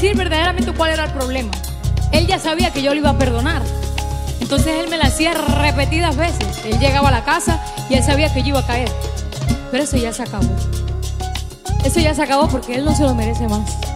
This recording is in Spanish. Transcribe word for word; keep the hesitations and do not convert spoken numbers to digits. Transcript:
decir verdaderamente cuál era el problema. Él ya sabía que yo lo iba a perdonar. Entonces él me la hacía repetidas veces. Él llegaba a la casa y él sabía que yo iba a caer. Pero eso ya se acabó. Eso ya se acabó porque él no se lo merece más.